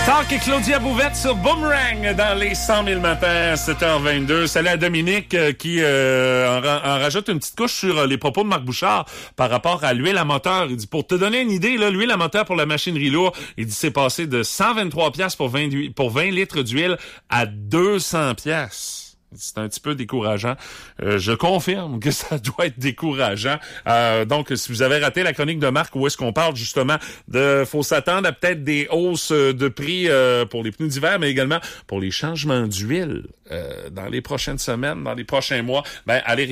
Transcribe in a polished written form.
Talk et Claudia Bouvette sur Boomerang dans les 100 000 matins, 7h22. Salut à Dominique qui en rajoute une petite couche sur les propos de Marc Bouchard par rapport à l'huile à moteur. Il dit, pour te donner une idée, là, l'huile à moteur pour la machinerie lourde, il dit c'est passé de 123 piastres pour 20 litres d'huile à 200 piastres. C'est un petit peu décourageant. Je confirme que ça doit être décourageant. Donc, si vous avez raté la chronique de Marc, où est-ce qu'on parle justement de... faut s'attendre à peut-être des hausses de prix pour les pneus d'hiver, mais également pour les changements d'huile dans les prochaines semaines, dans les prochains mois. Ben, allez